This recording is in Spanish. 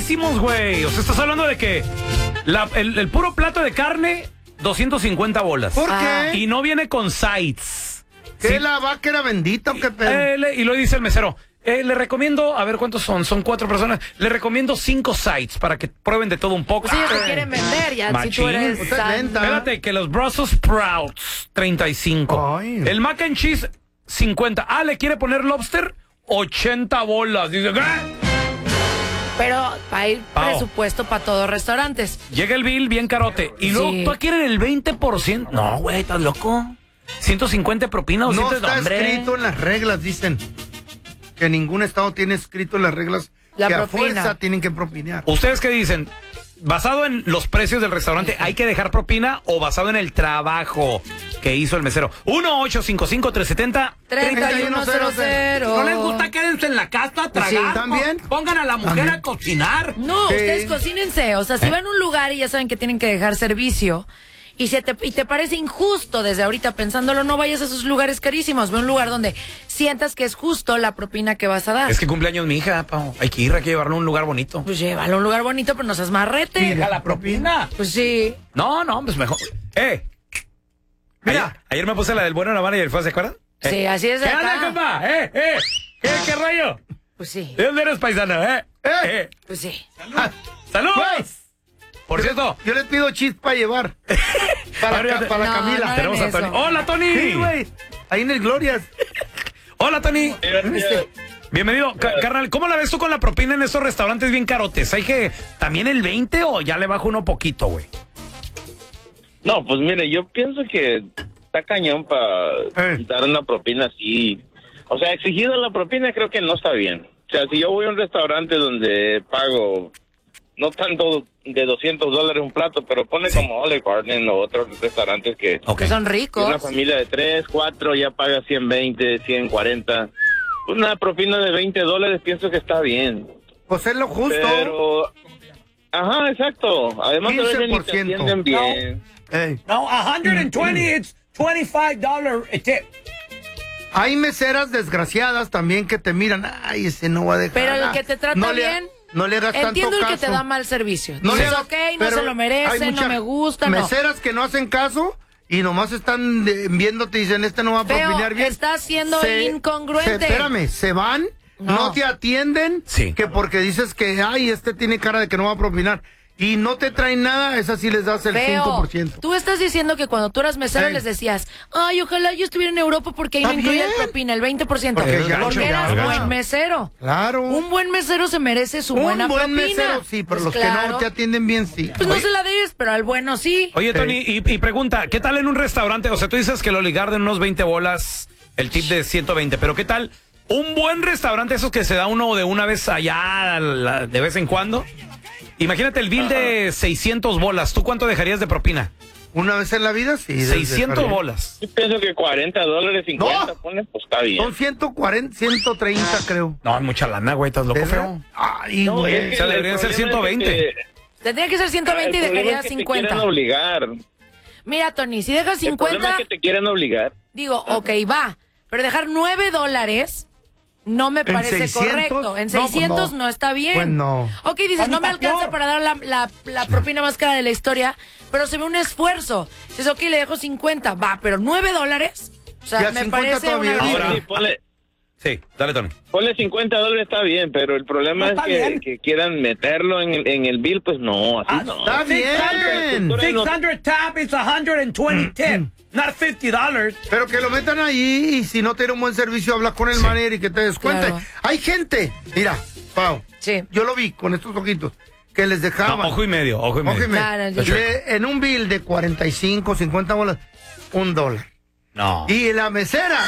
carísimos, güey. O sea, estás hablando de que el puro plato de carne, 250 bolas. ¿Por qué? Y no viene con sides. ¿Qué, Sí. la vaca era bendita o qué pedo? Y lo dice el mesero. Le recomiendo, a ver cuántos son 4 personas. Le recomiendo 5 sides para que prueben de todo un poco. Pues ellos te quieren vender ya. Si tú Machín. eres Usted san- lenta. Espérate, que los Brussels Sprouts, 35. Ay. El mac and cheese, 50. ¿Le quiere poner lobster? 80 bolas. Dice, ¿qué? Pero hay Pao. presupuesto para todos restaurantes. Llega el bill bien carote. Y luego, Sí. ¿tú quieren el 20%? No, güey, ¿estás loco? 150 propina, No 200, está hombre. escrito en las reglas, dicen. Que ningún estado tiene escrito en las reglas La que propina. a fuerza tienen que propinar. ¿Ustedes qué dicen? ¿Basado en los precios del restaurante hay que dejar propina o basado en el trabajo que hizo el mesero? 1-855-370. 3100. ¿No les gusta? Quédense en la casa a tragar. Sí, ¿también? Pongan a la mujer También. a cocinar. No, Sí. ustedes cocínense. O sea, si van a un lugar y ya saben que tienen que dejar servicio y te parece injusto desde ahorita pensándolo, no vayas a esos lugares carísimos. Ve a un lugar donde sientas que es justo la propina que vas a dar. Es que cumpleaños mi hija, Pau. Hay que llevarlo a un lugar bonito. Pues llévalo a un lugar bonito, pero no seas marrete. Deja la propina. Pues sí. No, pues mejor. Mira. Ayer me puse la del bueno, la mala y el feo, ¿se acuerdan? Sí, así es de ¿Qué onda, acá. compa? ¿Qué rollo? Pues sí, ¿De dónde eres paisano, pues sí. ¡Salud! Pues. Por cierto, Yo les pido cheese para llevar. Para, Ahora ya para No, Camila. no. tenemos a eso. Tony. ¡Hola, Tony! Sí, güey. Ahí en el Glorias. Hola, Tony. Bienvenido. Carnal, ¿cómo la ves tú con la propina en estos restaurantes bien carotes? ¿Hay que también el 20 o ya le bajo uno poquito, güey? No, pues mire, yo pienso que está cañón para dar una propina así. O sea, exigido la propina creo que no está bien. O sea, si yo voy a un restaurante donde pago no tanto de $200 un plato, pero pone como Olive Garden o otros restaurantes que Que son una ricos. familia de 3, 4 ya paga 120, 140. Una propina de $20 pienso que está bien. Pues es lo justo. Pero, ajá, exacto. Además, a veces ni te 15%. atienden bien. Ey. No, 120, it's $25 a tip. Hay meseras desgraciadas también que te miran. Ay, ese no va a dejar. Pero el que te trata No le- bien, No le hagas tanto entiendo el caso. que te da mal servicio. No le Dices, hagas- ok, no pero se lo merece, hay no muchas me gusta, no. meseras que no hacen caso y nomás están viéndote y dicen, este no va a Feo, propinar bien. estás siendo incongruente. Espérame, se van, no te atienden, Sí. que porque dices que, ay, este tiene cara de que no va a propinar. Y no te traen nada, esa sí les das el Feo, 5%. tú estás diciendo que cuando tú eras mesero Ey. les decías, ay, ojalá yo estuviera en Europa porque ahí no Está incluía bien. el propina, el 20%. Porque el gancho, Porque eras el gancho. buen mesero. Claro. Un buen mesero se merece su Un buena buen propina. mesero, sí, pero Pues los que claro. no te atienden bien, sí. Pues no se la des, pero al bueno sí. Oye, Sí. Tony, y pregunta, ¿qué tal en un restaurante? O sea, tú dices que el Olive Garden unos 20 bolas, el tip de 120, pero ¿qué tal un buen restaurante, esos que se da uno de una vez allá, de vez en cuando? Imagínate el bill de 600 bolas, ¿tú cuánto dejarías de propina? Una vez en la vida, sí. 600 bolas. Yo pienso que $40, 50, No. pone, pues está bien. Son 140, 130, creo. No, es mucha lana, güey, ¿estás loco, ¿Verdad? feo? Ay, No, güey. es que O sea, el deberían ser problema es 120. que Tendría que ser 120 y el problema dejaría es que te 50. quieren obligar. Mira, Tony, si dejas El problema 50, es que te quieren obligar. digo, ok, va. Pero dejar $9 no me parece 600? correcto. En No, pues 600 no. no está bien. Pues no. Ok, dices, no me alcanza para dar la propina más cara de la historia, pero se ve un esfuerzo. Dices, ok, le dejo 50, va, pero $9. O sea, Ya me 50 parece todavía. una Ahora grosería. sí, ponle, Sí, dale, Tony. ponle $50 está bien, pero el problema No, es que quieran meterlo en el bill, pues no, así no. Está bien. 600 tap is 120 tip, not $50. Pero que lo metan ahí y si no tiene un buen servicio, hablas con el manager y que te descuente. Claro. Hay gente, mira, Pau, Sí. yo lo vi con estos ojitos, que les dejaban. No, ojo y medio, ojo y medio. Ojo y medio. Claro, yo- En un bill de 45, 50 bolas, $1. No. Y la mesera